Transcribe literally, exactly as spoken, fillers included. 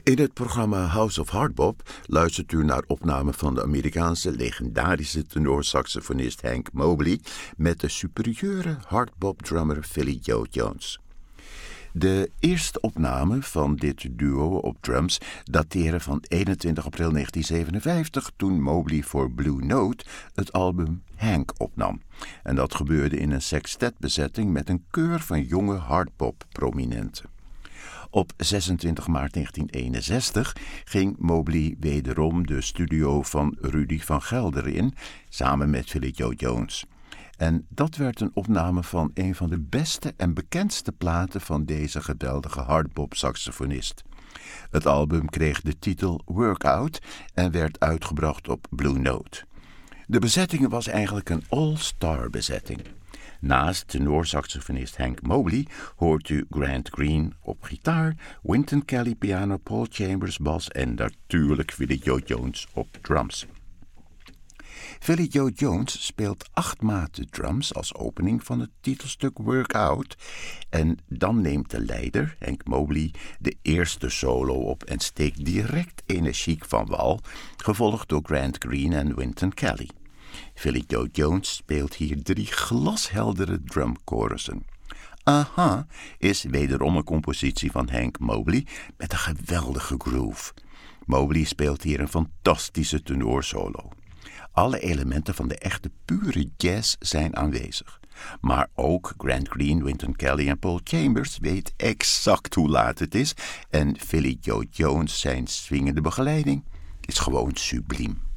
In het programma House of Hardbop luistert u naar opnamen van de Amerikaanse legendarische tenorsaxofonist Hank Mobley met de superieure hardbop-drummer Philly Joe Jones. De eerste opnamen van dit duo op drums dateren van eenentwintig april negentien zevenenvijftig, toen Mobley voor Blue Note het album Hank opnam. En dat gebeurde in een sextetbezetting met een keur van jonge hardbop-prominenten. Op zesentwintig maart negentien eenenzestig ging Mobley wederom de studio van Rudy van Gelder in, samen met Philly Joe Jones. En dat werd een opname van een van de beste en bekendste platen van deze geweldige hardbop-saxofonist. Het album kreeg de titel Workout en werd uitgebracht op Blue Note. De bezetting was eigenlijk een all-star bezetting. Naast tenorsaxofonist Hank Mobley hoort u Grant Green op gitaar, Wynton Kelly piano, Paul Chambers bas en natuurlijk Philly Joe Jones op drums. Philly Joe Jones speelt acht maten drums als opening van het titelstuk Workout en dan neemt de leider, Hank Mobley, de eerste solo op en steekt direct energiek van wal, gevolgd door Grant Green en Wynton Kelly. Philly Joe Jones speelt hier drie glasheldere drumchorussen. Aha is wederom een compositie van Hank Mobley met een geweldige groove. Mobley speelt hier een fantastische tenorsolo. Alle elementen van de echte pure jazz zijn aanwezig. Maar ook Grant Green, Wynton Kelly en Paul Chambers weet exact hoe laat het is en Philly Joe Jones zijn swingende begeleiding is gewoon subliem.